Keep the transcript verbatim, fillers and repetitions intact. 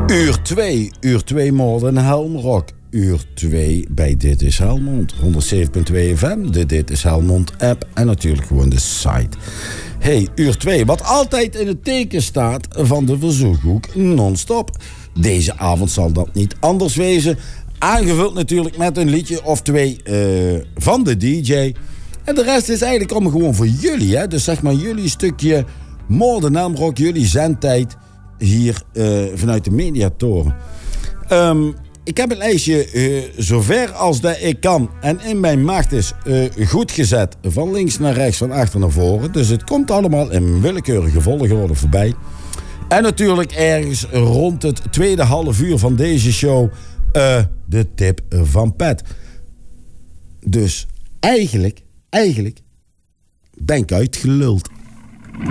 Uur twee, uur twee Moord en Helmrock. Uur twee bij Dit is Helmond. honderdzeven komma twee F M, de Dit is Helmond app en natuurlijk gewoon de site. Hey, uur twee, wat altijd in het teken staat van de verzoekhoek non-stop. Deze avond zal dat niet anders wezen. Aangevuld natuurlijk met een liedje of twee uh, van de D J. En de rest is eigenlijk allemaal gewoon voor jullie. Hè? Dus zeg maar jullie stukje Moord en Helmrock, jullie zendtijd hier uh, vanuit de Mediatoren. Um, ik heb een lijstje uh, zover als dat ik kan en in mijn macht is uh, goed gezet. Van links naar rechts, van achter naar voren. Dus het komt allemaal in willekeurige volgorde voorbij. En natuurlijk ergens rond het tweede half uur van deze show uh, de tip van Pat. Dus eigenlijk, eigenlijk ben ik uitgeluld.